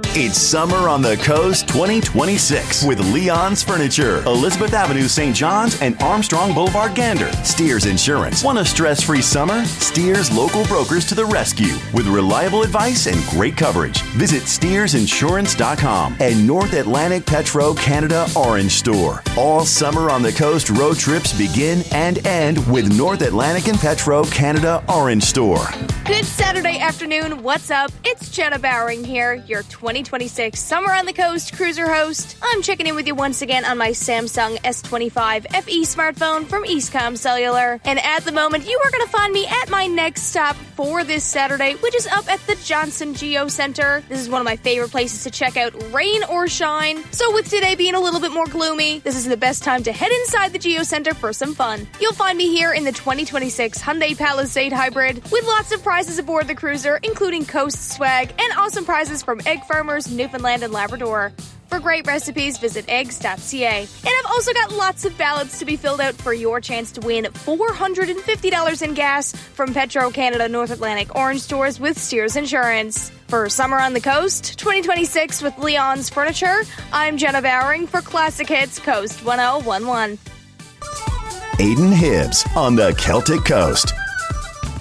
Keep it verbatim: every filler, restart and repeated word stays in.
It's Summer on the Coast twenty twenty-six with Leon's Furniture, Elizabeth Avenue, Saint John's, and Armstrong Boulevard, Gander. Steers Insurance. Want a stress-free summer? Steers local brokers to the rescue with reliable advice and great coverage. Visit steers insurance dot com and North Atlantic Petro Canada Orange Store. All Summer on the Coast road trips begin and end with North Atlantic and Petro Canada Orange Store. Good Saturday afternoon. What's up? It's Jenna Bowering here, your twenty twenty-six Summer on the Coast cruiser host. I'm checking in with you once again on my Samsung S twenty-five F E smartphone from Eastcom Cellular. And at the moment, you are going to find me at my next stop for this Saturday, which is up at the Johnson Geo Center. This is one of my favorite places to check out, rain or shine. So with today being a little bit more gloomy, this is the best time to head inside the Geo Center for some fun. You'll find me here in the twenty twenty-six Hyundai Palisade Hybrid with lots of prizes aboard the cruiser, including Coast swag and awesome prizes from Egg Farmers, Newfoundland and Labrador. For great recipes, visit eggs dot c a. And I've also got lots of ballots to be filled out for your chance to win four hundred fifty dollars in gas from Petro Canada North Atlantic Orange Stores with Steers Insurance. For Summer on the Coast twenty twenty-six with Leon's Furniture, I'm Jenna Bowering for Classic Hits Coast ten eleven. Aiden Hibbs on the Celtic Coast.